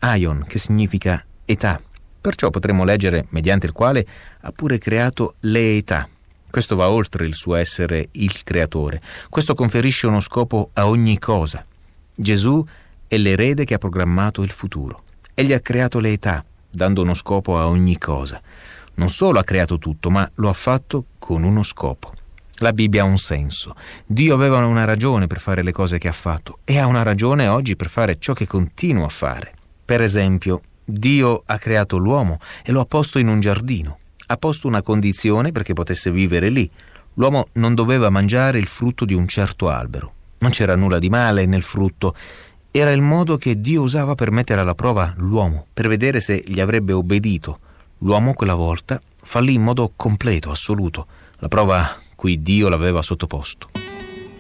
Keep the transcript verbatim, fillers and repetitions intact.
aion, che significa età. Perciò potremmo leggere mediante il quale ha pure creato le età. Questo va oltre il suo essere il creatore. Questo conferisce uno scopo a ogni cosa. Gesù è l'erede che ha programmato il futuro. Egli ha creato le età, dando uno scopo a ogni cosa. Non solo ha creato tutto, ma lo ha fatto con uno scopo. La Bibbia ha un senso. Dio aveva una ragione per fare le cose che ha fatto e ha una ragione oggi per fare ciò che continua a fare. Per esempio, Dio ha creato l'uomo e lo ha posto in un giardino. Ha posto una condizione perché potesse vivere lì. L'uomo non doveva mangiare il frutto di un certo albero. Non c'era nulla di male nel frutto. Era il modo che Dio usava per mettere alla prova l'uomo, per vedere se gli avrebbe obbedito. L'uomo quella volta fallì in modo completo, assoluto, la prova cui Dio l'aveva sottoposto.